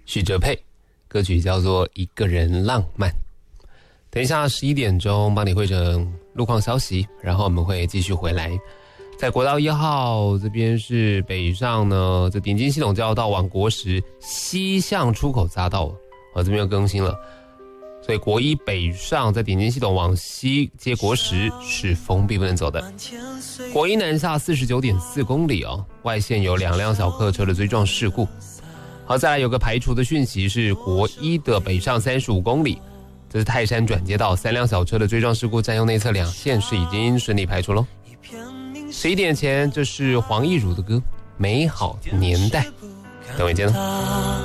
许哲佩，歌曲叫做《一个人浪漫》。等一下11点钟帮你汇整路况消息，然后我们会继续回来。在国道1号这边是北上呢，这鼎金系统交流道往国十西向出口匝道，这边又更新了，所以国一北上在鼎金系统往西接国十是封闭不能走的。国一南下 49.4 公里外线有2辆小客车的追撞事故。好，再来有个排除的讯息是国一的北上35公里，这是泰山转接道3辆小车的追撞事故，占用内侧2线是已经顺利排除咯。11点前，这是黄义儒的歌《美好年代》，等会见了。